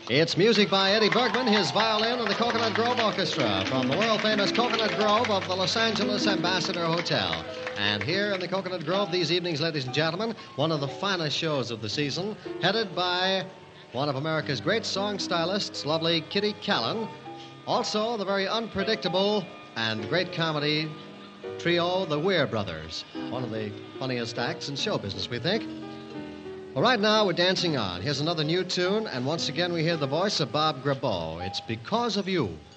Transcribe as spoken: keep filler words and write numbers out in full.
It's music by Eddie Bergman, his violin, and the Coconut Grove Orchestra from the world-famous Coconut Grove of the Los Angeles Ambassador Hotel. And here in the Coconut Grove these evenings, ladies and gentlemen, one of the finest shows of the season, headed by one of America's great song stylists, lovely Kitty Callan. Also, the very unpredictable and great comedy trio, the Weir Brothers, one of the funniest acts in show business, we think. Well, right now, we're dancing on. Here's another new tune, and once again, we hear the voice of Bob Grabau. It's Because of You.